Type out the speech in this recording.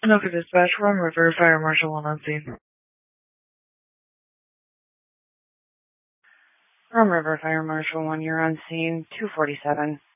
Anoka Dispatch, Rum River, Fire Marshal 1 on scene. Rum River, Fire Marshal 1, you're on scene 247.